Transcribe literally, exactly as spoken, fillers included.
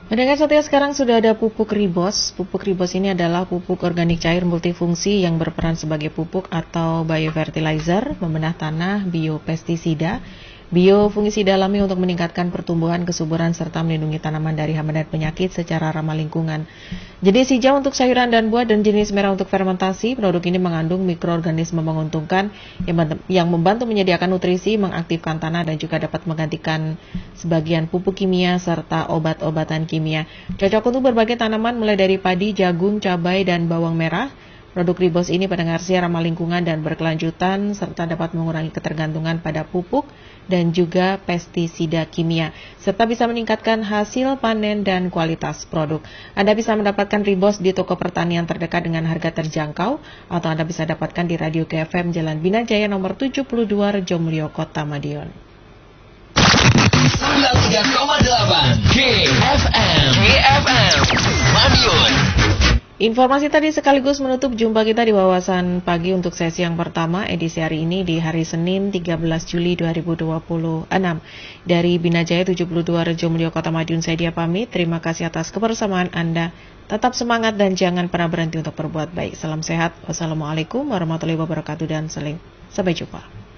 Mendengar setia sekarang sudah ada pupuk Ribos. Pupuk Ribos ini adalah pupuk organik cair multifungsi yang berperan sebagai pupuk atau biofertilizer, membenah tanah, biopestisida, biofungisida alami untuk meningkatkan pertumbuhan, kesuburan, serta melindungi tanaman dari hama dan penyakit secara ramah lingkungan. Jenis hijau untuk sayuran dan buah dan jenis merah untuk fermentasi. Produk ini mengandung mikroorganisme menguntungkan yang membantu menyediakan nutrisi, mengaktifkan tanah, dan juga dapat menggantikan sebagian pupuk kimia serta obat-obatan kimia. Cocok untuk berbagai tanaman mulai dari padi, jagung, cabai, dan bawang merah. Produk Ribos ini pendengar siar ramah lingkungan dan berkelanjutan serta dapat mengurangi ketergantungan pada pupuk dan juga pestisida kimia serta bisa meningkatkan hasil panen dan kualitas produk. Anda bisa mendapatkan Ribos di toko pertanian terdekat dengan harga terjangkau atau Anda bisa dapatkan di Radio K F M Jalan Bina Jaya nomor tujuh puluh dua Rejomulyo, Kota Madiun. sembilan puluh tiga koma delapan K F M K F M Madiun. Informasi tadi sekaligus menutup jumpa kita di Wawasan Pagi untuk sesi yang pertama edisi hari ini di hari Senin tiga belas Juli dua ribu dua puluh enam. Dari Binajaya tujuh puluh dua Rejomulyo, Kota Madiun, saya dia pamit. Terima kasih atas kebersamaan Anda. Tetap semangat dan jangan pernah berhenti untuk berbuat baik. Salam sehat. Wassalamualaikum warahmatullahi wabarakatuh dan saling. Sampai jumpa.